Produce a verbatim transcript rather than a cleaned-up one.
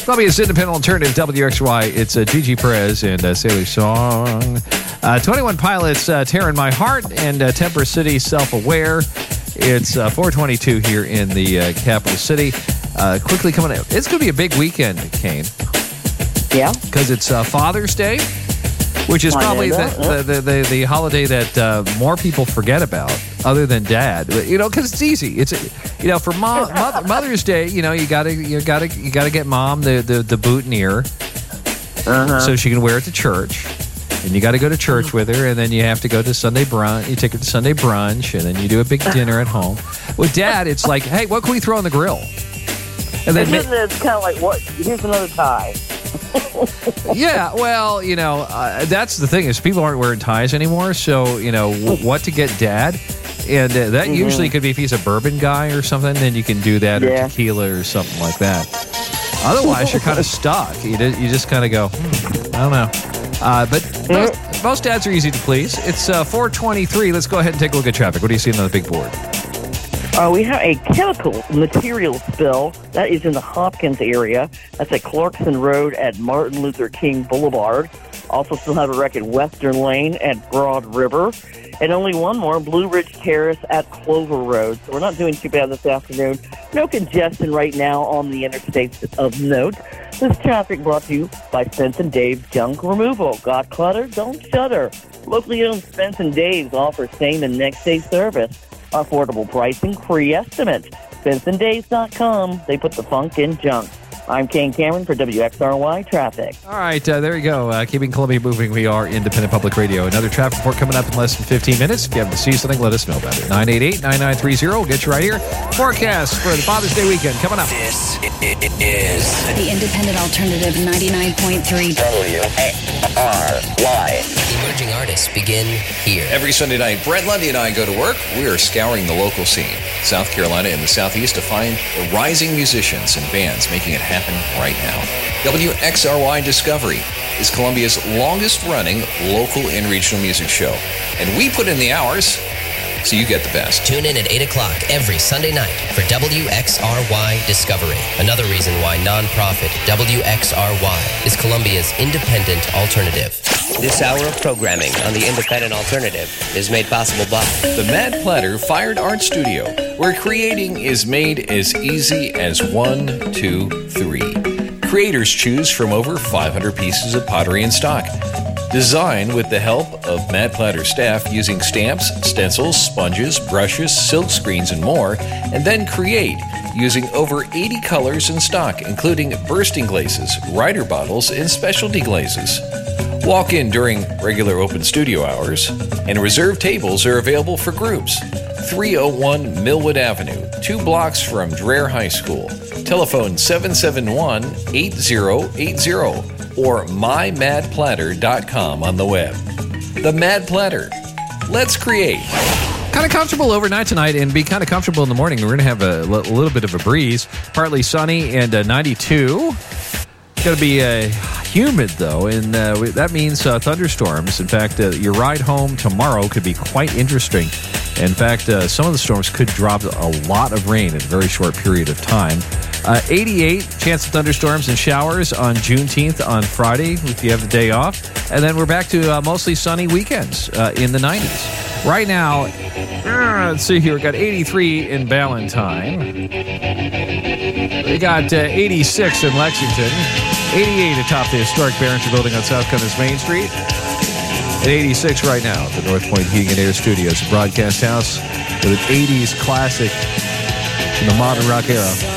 Columbia's independent alternative, W X Y. It's uh, Gigi Perez and uh, Sailor Song. Uh, twenty-one Pilots, uh, Tearing My Heart, and uh, Temper City, Self-Aware. It's uh, four twenty-two here in the uh, capital city. Uh, quickly coming out. It's going to be a big weekend, Kane. Yeah? Because it's uh, Father's Day, which is probably the, the, the, the, the holiday that uh, more people forget about, other than Dad. You know, because it's easy. It's you know for mom, mother, Mother's Day. You know, you gotta you gotta you gotta get Mom the the, the boutonniere, uh-huh. so she can wear it to church. And you got to go to church with her, and then you have to go to Sunday brunch. You take her to Sunday brunch, and then you do a big dinner at home. With Dad, it's like, hey, what can we throw on the grill? And then it's, it's kind of like, what? Here's another tie. Yeah, well, you know, uh, that's the thing is people aren't wearing ties anymore. So, you know, w- what to get Dad? And uh, that mm-hmm. usually could be if he's a bourbon guy or something, then you can do that, yeah. or tequila or something like that. Otherwise, you're kind of stuck. You, d- you just kind of go, hmm, I don't know. Uh, but most, most dads are easy to please. It's uh, four twenty-three. Let's go ahead and take a look at traffic. What do you see on the big board? Uh, we have a chemical material spill. That is in the Hopkins area. That's at Clarkson Road at Martin Luther King Boulevard. Also still have a wreck at Western Lane at Broad River. And only one more, Blue Ridge Terrace at Clover Road. So we're not doing too bad this afternoon. No congestion right now on the interstates of note. This traffic brought to you by Spence and Dave's Junk Removal. Got clutter? Don't shudder. Locally owned Spence and Dave's offers same and next day service. Affordable pricing, free estimates. Spence and Daves dot com. They put the funk in junk. I'm Kane Cameron for W X R Y Traffic. All right, uh, there you go. Uh, keeping Columbia moving, we are Independent Public Radio. Another traffic report coming up in less than fifteen minutes. If you happen to see something, let us know about it. nine eight eight, nine nine three zero. We'll get you right here. Forecast for the Father's Day weekend coming up. This is the Independent Alternative ninety-nine point three W X R Y. Emerging artists begin here. Every Sunday night, Brett Lundy and I go to work. We are scouring the local scene, South Carolina and the Southeast, to find the rising musicians and bands making it happen right now. W X R Y Discovery is Columbia's longest-running local and regional music show, and we put in the hours so you get the best. Tune in at eight o'clock every Sunday night for W X R Y Discovery. Another reason why nonprofit W X R Y is Columbia's independent alternative. This hour of programming on the Independent Alternative is made possible by the Mad Platter Fine Art Studio, where creating is made as easy as one, two, three. Creators choose from over five hundred pieces of pottery in stock. Design with the help of Mad Platter staff using stamps, stencils, sponges, brushes, silk screens, and more, and then create using over eighty colors in stock, including bursting glazes, rider bottles, and specialty glazes. Walk in during regular open studio hours, and reserved tables are available for groups. three oh one Millwood Avenue, two blocks from Dreher High School. Telephone seven seven one, eight zero eight zero or my mad platter dot com on the web. The Mad Platter. Let's create. Kind of comfortable overnight tonight and be kind of comfortable in the morning. We're going to have a l- little bit of a breeze. Partly sunny and uh, ninety-two. It's going to be uh, humid, though, and uh, that means uh, thunderstorms. In fact, uh, your ride home tomorrow could be quite interesting. In fact, uh, some of the storms could drop a lot of rain in a very short period of time. Uh, eighty-eight, chance of thunderstorms and showers on Juneteenth on Friday if you have the day off. And then we're back to uh, mostly sunny weekends uh, in the nineties. Right now, uh, let's see here, we got eighty-three in Ballantyne. We got uh, eighty-six in Lexington. eighty-eight atop the historic Barrington Building on South Cummins Main Street. At eighty-six right now at the North Point Heating and Air Studios, a broadcast house with an eighties classic from the modern rock era.